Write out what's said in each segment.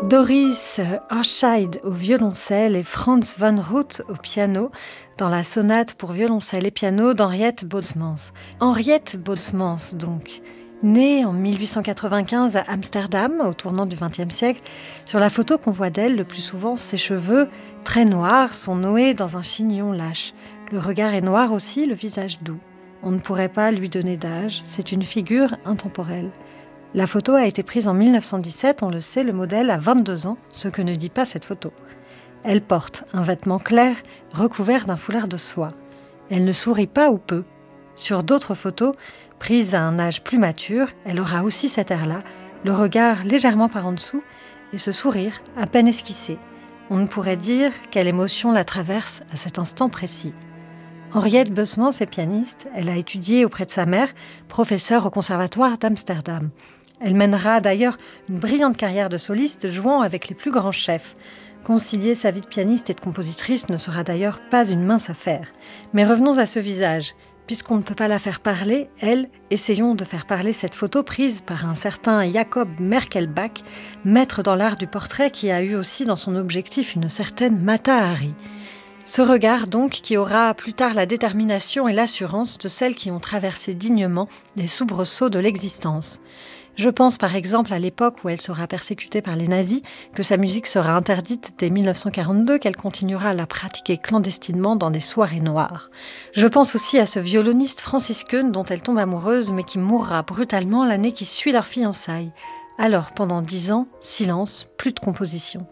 Doris Arscheid au violoncelle et Franz van Roodt au piano dans la sonate pour violoncelle et piano d'Henriette Bosmans. Henriette Bosmans, donc, née en 1895 à Amsterdam, au tournant du XXe siècle. Sur la photo qu'on voit d'elle, le plus souvent, ses cheveux, très noirs, sont noués dans un chignon lâche. Le regard est noir aussi, le visage doux. On ne pourrait pas lui donner d'âge, c'est une figure intemporelle. La photo a été prise en 1917, on le sait, le modèle a 22 ans, ce que ne dit pas cette photo. Elle porte un vêtement clair, recouvert d'un foulard de soie. Elle ne sourit pas ou peu. Sur d'autres photos, prises à un âge plus mature, elle aura aussi cet air-là, le regard légèrement par en dessous et ce sourire à peine esquissé. On ne pourrait dire quelle émotion la traverse à cet instant précis. Henriette Bosmans est pianiste, elle a étudié auprès de sa mère, professeure au conservatoire d'Amsterdam. Elle mènera d'ailleurs une brillante carrière de soliste, jouant avec les plus grands chefs. Concilier sa vie de pianiste et de compositrice ne sera d'ailleurs pas une mince affaire. Mais revenons à ce visage. Puisqu'on ne peut pas la faire parler, elle, essayons de faire parler cette photo prise par un certain Jacob Merkelbach, maître dans l'art du portrait qui a eu aussi dans son objectif une certaine Mata Hari. Ce regard donc qui aura plus tard la détermination et l'assurance de celles qui ont traversé dignement les soubresauts de l'existence. Je pense par exemple à l'époque où elle sera persécutée par les nazis, que sa musique sera interdite dès 1942, qu'elle continuera à la pratiquer clandestinement dans des soirées noires. Je pense aussi à ce violoniste Francis Keun dont elle tombe amoureuse mais qui mourra brutalement l'année qui suit leur fiançailles. Alors pendant 10 ans, silence, plus de composition.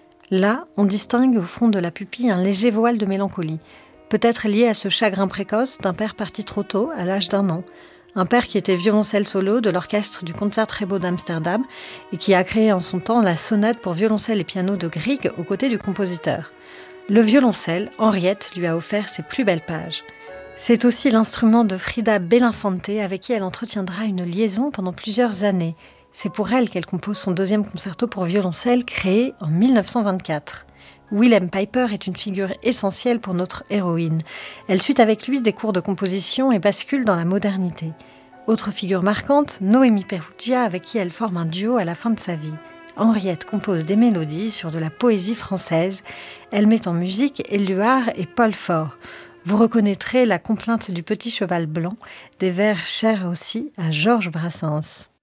Là, on distingue au fond de la pupille un léger voile de mélancolie, peut-être lié à ce chagrin précoce d'un père parti trop tôt, à l'âge d'1 an. Un père qui était violoncelle solo de l'orchestre du Concertgebouw d'Amsterdam et qui a créé en son temps la sonate pour violoncelle et piano de Grieg aux côtés du compositeur. Le violoncelle, Henriette lui a offert ses plus belles pages. C'est aussi l'instrument de Frida Belinfante avec qui elle entretiendra une liaison pendant plusieurs années. C'est pour elle qu'elle compose son 2e concerto pour violoncelle créé en 1924. Wilhelm Peiper est une figure essentielle pour notre héroïne. Elle suit avec lui des cours de composition et bascule dans la modernité. Autre figure marquante, Noémie Perugia, avec qui elle forme un duo à la fin de sa vie. Henriette compose des mélodies sur de la poésie française. Elle met en musique Éluard et Paul Faure. Vous reconnaîtrez la complainte du petit cheval blanc, des vers chers aussi à Georges Brassens.